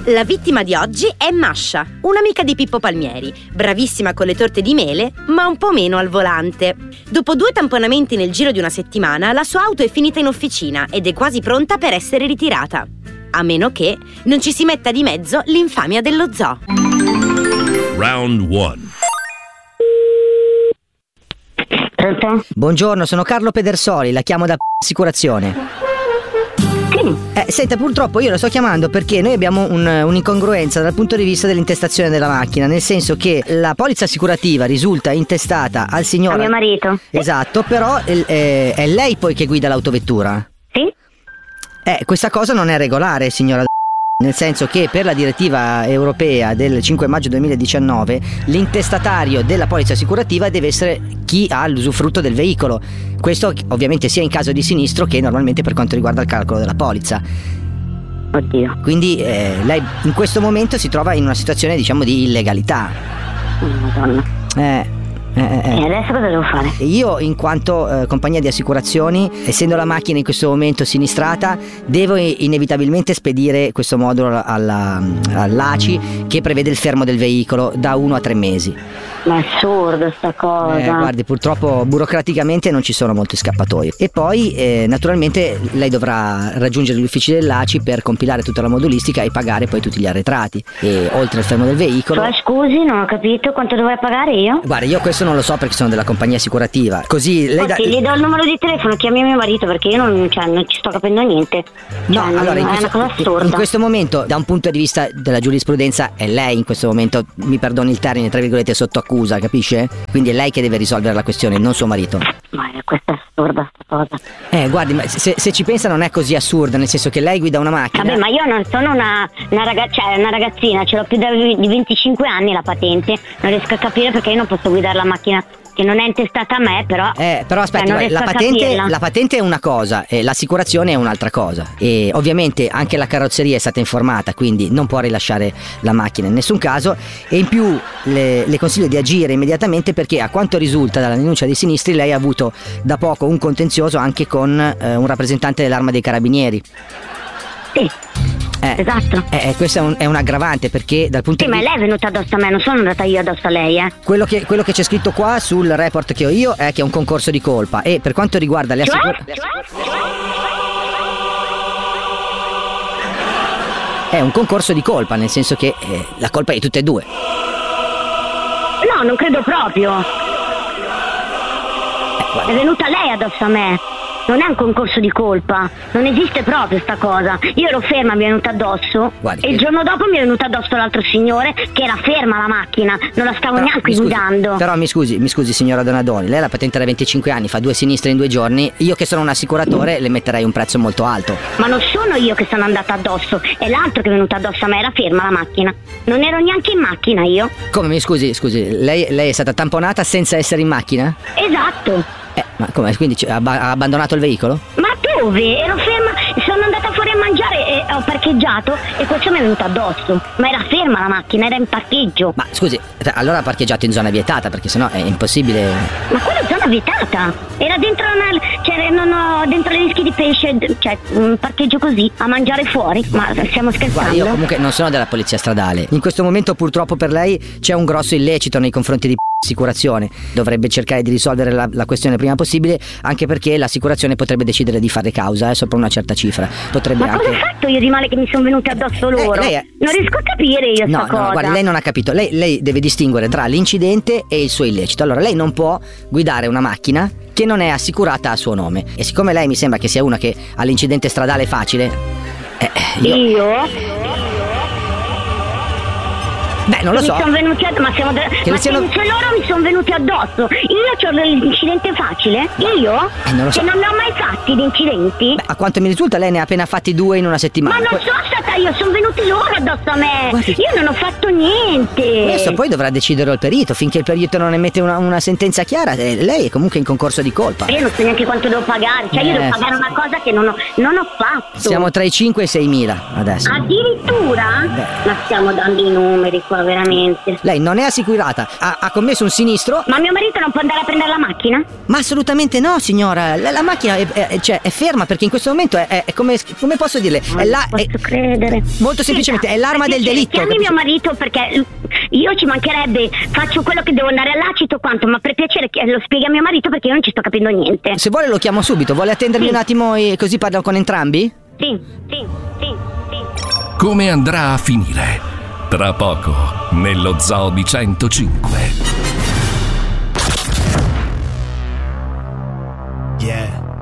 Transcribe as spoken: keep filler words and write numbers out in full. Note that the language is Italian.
La vittima di oggi è Masha, un'amica di Pippo Palmieri, bravissima con le torte di mele, ma un po' meno al volante. Dopo due tamponamenti nel giro di una settimana, la sua auto è finita in officina ed è quasi pronta per essere ritirata. A meno che non ci si metta di mezzo l'infamia dello zoo. Round one. Pronto? Buongiorno, sono Carlo Pedersoli, la chiamo da Assicurazione. Eh, senta, purtroppo io la sto chiamando perché noi abbiamo un, un'incongruenza dal punto di vista dell'intestazione della macchina, nel senso che la polizza assicurativa risulta intestata al signor... A mio marito. Esatto, però è, è lei poi che guida l'autovettura? Sì. Eh, questa cosa non è regolare, signora, nel senso che per la direttiva europea del cinque maggio duemiladiciannove l'intestatario della polizza assicurativa deve essere chi ha l'usufrutto del veicolo. Questo ovviamente sia in caso di sinistro che normalmente per quanto riguarda il calcolo della polizza. Oddio. Quindi eh, lei in questo momento si trova in una situazione, diciamo, di illegalità. Oh, Madonna. Eh Eh, eh. E adesso cosa devo fare? Io in quanto eh, compagnia di assicurazioni, essendo la macchina in questo momento sinistrata, devo inevitabilmente spedire questo modulo alla, all'A C I che prevede il fermo del veicolo da uno a tre mesi. Ma è assurdo sta cosa. Eh, guardi, purtroppo burocraticamente non ci sono molti scappatoi. E poi eh, naturalmente lei dovrà raggiungere gli uffici dell'A C I per compilare tutta la modulistica e pagare poi tutti gli arretrati. E oltre al fermo del veicolo... Cioè, scusi, non ho capito quanto dovrei pagare io? Guarda, io questo non lo so perché sono della compagnia assicurativa. Così lei Infatti, da... gli do il numero di telefono, chiami mio marito perché io non, cioè, non ci sto capendo niente. No, cioè, allora in è questo, una cosa assurda. in questo momento, da un punto di vista della giurisprudenza, è lei in questo momento, mi perdoni il termine, tra virgolette, sotto accusa, capisce? Quindi è lei che deve risolvere la questione, non suo marito. Ma questa è assurda sta cosa. Eh, guardi, ma se, se ci pensa non è così assurda, nel senso che lei guida una macchina. Vabbè, ma io non sono una, una, ragazza, cioè, una ragazzina, ce l'ho più da, di venticinque anni la patente. Non riesco a capire perché io non posso guidare la macchina che non è intestata a me, però. Eh, però aspetti, cioè, la, patente, la patente è una cosa e l'assicurazione è un'altra cosa. E ovviamente anche la carrozzeria è stata informata, quindi non può rilasciare la macchina in nessun caso. E in più le, le consiglio di agire immediatamente perché, a quanto risulta dalla denuncia dei sinistri, lei ha avuto da poco un contenzioso anche con eh, un rappresentante dell'Arma dei Carabinieri. Sì. Eh, esatto. Eh, questo è un, è un aggravante perché dal punto sì, di vista. Ma lei è venuta addosso a me, non sono andata io addosso a lei, eh. Quello che, quello che c'è scritto qua sul report che ho io è che è un concorso di colpa. E per quanto riguarda le assicurazioni. È un concorso di colpa, nel senso che eh, la colpa è di tutte e due. No, non credo proprio. Eh, è venuta lei addosso a me. Non è un concorso di colpa, non esiste proprio sta cosa. Io ero ferma, mi è venuta addosso. Guardi, e il giorno dopo mi è venuta addosso l'altro signore che era ferma la macchina, non la stavo però, neanche mi scusi, guidando. Però mi scusi, mi scusi signora Donadoni, lei ha la patente da venticinque anni, fa due sinistre in due giorni. Io che sono un assicuratore le metterei un prezzo molto alto. Ma non sono io che sono andata addosso, è l'altro che è venuto addosso a me, era ferma la macchina. Non ero neanche in macchina io. Come, mi scusi, scusi, lei, lei è stata tamponata senza essere in macchina? Esatto. Eh, ma come? Quindi ha abbandonato il veicolo? Ma dove? Ero ferma, sono andata fuori a mangiare e ho parcheggiato e questo mi è venuto addosso. Ma era ferma la macchina, era in parcheggio. Ma scusi, allora ha parcheggiato in zona vietata perché sennò è impossibile. Ma quella è zona vietata. Era dentro una, cioè, non ho, dentro le dischi di pesce, cioè un parcheggio così, a mangiare fuori. Ma stiamo scherzando? Guarda, io comunque non sono della polizia stradale. In questo momento purtroppo per lei c'è un grosso illecito nei confronti di assicurazione. Dovrebbe cercare di risolvere la, la questione prima possibile, anche perché l'assicurazione potrebbe decidere di fare causa eh, sopra una certa cifra. Potrebbe Ma anche... cosa ho fatto io di male che mi sono venute addosso loro? Eh, è... Non riesco a capire io no, sta no, cosa. Guarda, lei non ha capito. Lei, lei deve distinguere tra l'incidente e il suo illecito. Allora, lei non può guidare una macchina che non è assicurata a suo nome. E siccome lei mi sembra che sia una che ha l'incidente stradale facile, eh, io... Io? Beh, non lo so. Mi sono venuti addosso, ma siamo. Che ma siano... se loro mi sono venuti addosso, io ho l'incidente facile? Io? Eh, non lo so. Che non ne ho mai fatti di incidenti? Beh, a quanto mi risulta lei ne ha appena fatti due in una settimana. Ma non poi... sono stata io, sono venuti loro addosso a me. Guardi... Io non ho fatto niente. Questo poi dovrà decidere il perito. Finché il perito non emette una, una sentenza chiara, eh, lei è comunque in concorso di colpa. Io non so neanche quanto devo pagare. Cioè eh, io devo pagare una cosa che non ho, non ho fatto. Siamo tra i cinque e i seimila adesso. Addirittura? Beh. Ma stiamo dando i numeri qua. qua, veramente. Lei non è assicurata, ha, ha commesso un sinistro. Ma mio marito non può andare a prendere la macchina? Ma assolutamente no, signora. La, la macchina è, è, cioè, è ferma perché in questo momento è, è, è come, come posso dirle? Non è la, posso è, credere. Molto semplicemente, è l'arma del delitto. Chiami capisci? mio marito, perché io ci mancherebbe, faccio quello che devo andare all'acito quanto, ma per piacere lo spiega a mio marito perché io non ci sto capendo niente. Se vuole lo chiamo subito, vuole attendermi Sì. un attimo e così parlo con entrambi? Sì, sì, sì, sì. Come andrà a finire? Tra poco, nello Zoo di centocinque. Yeah.